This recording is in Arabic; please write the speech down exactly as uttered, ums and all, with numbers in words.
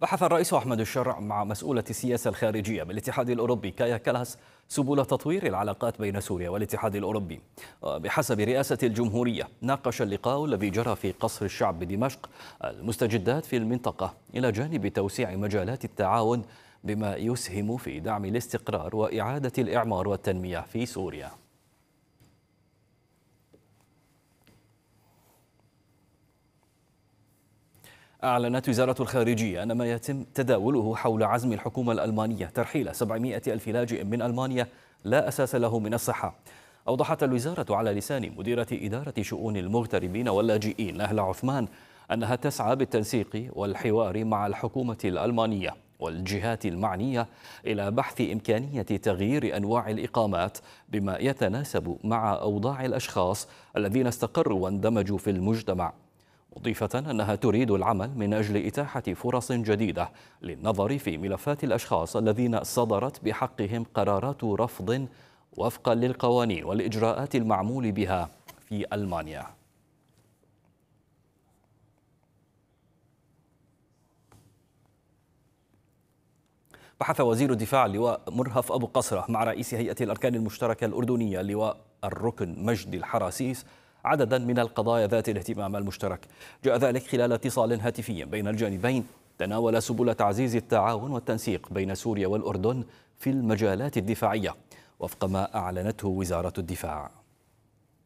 بحث الرئيس أحمد الشرع مع مسؤولة السياسة الخارجية بالاتحاد الأوروبي كايا كالاس سبل تطوير العلاقات بين سوريا والاتحاد الأوروبي. بحسب رئاسة الجمهورية، ناقش اللقاء الذي جرى في قصر الشعب بدمشق المستجدات في المنطقة إلى جانب توسيع مجالات التعاون بما يسهم في دعم الاستقرار وإعادة الإعمار والتنمية في سوريا. أعلنت وزارة الخارجية أن ما يتم تداوله حول عزم الحكومة الألمانية ترحيل سبعمائة ألف لاجئ من ألمانيا لا أساس له من الصحة. أوضحت الوزارة على لسان مديرة إدارة شؤون المغتربين واللاجئين نهلة عثمان أنها تسعى بالتنسيق والحوار مع الحكومة الألمانية والجهات المعنية إلى بحث إمكانية تغيير أنواع الإقامات بما يتناسب مع أوضاع الأشخاص الذين استقروا واندمجوا في المجتمع، مضيفة أنها تريد العمل من أجل إتاحة فرص جديدة للنظر في ملفات الأشخاص الذين صدرت بحقهم قرارات رفض وفقا للقوانين والإجراءات المعمول بها في ألمانيا. بحث وزير الدفاع اللواء مرهف أبو قصرة مع رئيس هيئة الأركان المشتركة الأردنية اللواء الركن مجدي الحراسيس عددا من القضايا ذات الاهتمام المشترك. جاء ذلك خلال اتصال هاتفي بين الجانبين تناول سبل تعزيز التعاون والتنسيق بين سوريا والأردن في المجالات الدفاعية وفق ما أعلنته وزارة الدفاع.